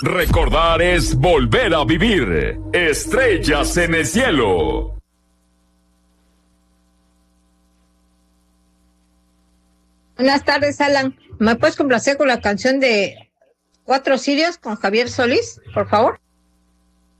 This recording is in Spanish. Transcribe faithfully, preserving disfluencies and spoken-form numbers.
Recordar es volver a vivir. Estrellas en el cielo. Buenas tardes, Alan. ¿Me puedes complacer con la canción de Cuatro Sirios con Javier Solís, por favor?